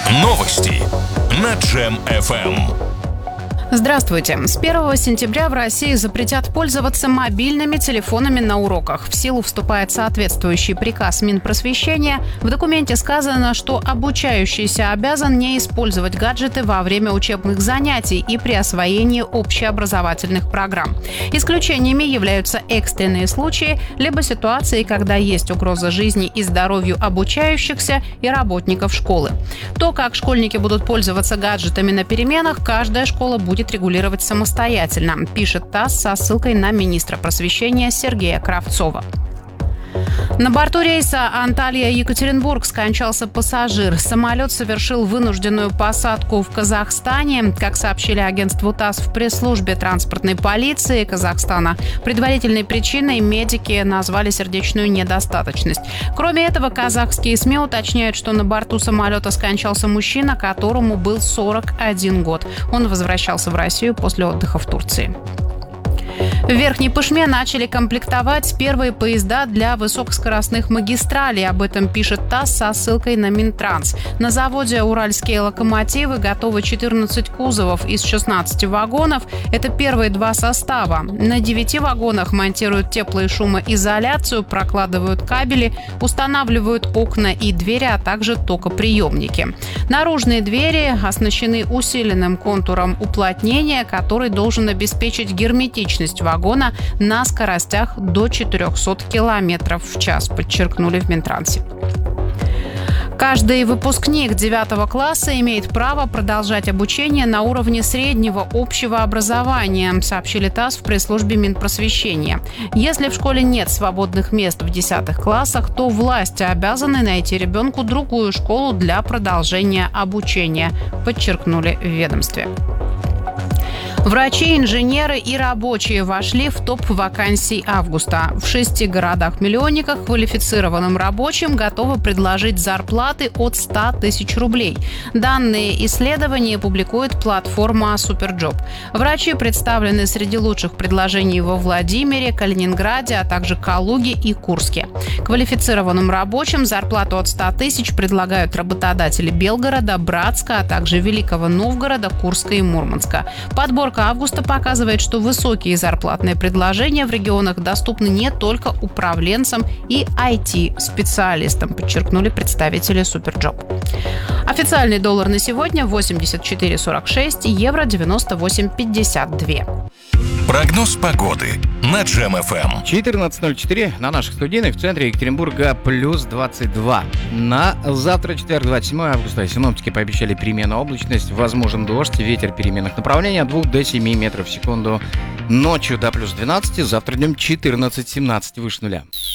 Новости на Джем FM. Здравствуйте. С 1 сентября в России запретят пользоваться мобильными телефонами на уроках. В силу вступает соответствующий приказ Минпросвещения. В документе сказано, что обучающийся обязан не использовать гаджеты во время учебных занятий и при освоении общеобразовательных программ. Исключениями являются экстренные случаи, либо ситуации, когда есть угроза жизни и здоровью обучающихся и работников школы. То, как школьники будут пользоваться гаджетами на переменах, каждая школа будет регулировать самостоятельно, пишет ТАСС со ссылкой на министра просвещения Сергея Кравцова. На борту рейса Анталья-Екатеринбург скончался пассажир. Самолет совершил вынужденную посадку в Казахстане. Как сообщили агентству ТАСС в пресс-службе транспортной полиции Казахстана, предварительной причиной медики назвали сердечную недостаточность. Кроме этого, казахские СМИ уточняют, что на борту самолета скончался мужчина, которому был 41 год. Он возвращался в Россию после отдыха в Турции. В Верхней Пышме начали комплектовать первые поезда для высокоскоростных магистралей. Об этом пишет ТАСС со ссылкой на Минтранс. На заводе «Уральские локомотивы» готовы 14 кузовов из 16 вагонов. Это первые два состава. На 9 вагонах монтируют тепло- и шумоизоляцию, прокладывают кабели, устанавливают окна и двери, а также токоприемники. Наружные двери оснащены усиленным контуром уплотнения, который должен обеспечить герметичность вагона на скоростях до 400 км в час, подчеркнули в Минтрансе. Каждый выпускник 9 класса имеет право продолжать обучение на уровне среднего общего образования, сообщили ТАСС в пресс-службе Минпросвещения. Если в школе нет свободных мест в 10 классах, то власти обязаны найти ребенку другую школу для продолжения обучения, подчеркнули в ведомстве. Врачи, инженеры и рабочие вошли в топ вакансий августа. В 6 городах-миллионниках квалифицированным рабочим готовы предложить зарплаты от 100 тысяч рублей. Данные исследования публикует платформа Superjob. Врачи представлены среди лучших предложений во Владимире, Калининграде, а также Калуге и Курске. Квалифицированным рабочим зарплату от 100 тысяч предлагают работодатели Белгорода, Братска, а также Великого Новгорода, Курска и Мурманска. Подборка августа показывает, что высокие зарплатные предложения в регионах доступны не только управленцам и IT-специалистам, подчеркнули представители Superjob. Официальный доллар на сегодня 84,46, евро 98,52. Прогноз погоды на Джем FM. 14:04 на наших студийных в центре Екатеринбурга плюс 22. На завтра, четверг, 27 августа, синоптики пообещали переменную облачность, возможен дождь, ветер переменных направлений от 2 до 7 метров в секунду. Ночью до плюс 12, завтра днем 14-17 выше нуля.